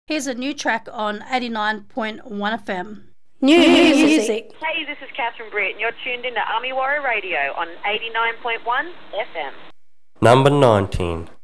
Here's a new track on 89.1 FM. New music. Hey, this is Catherine Britt, and you're tuned into Army Warrior Radio on 89.1 FM. Number 19.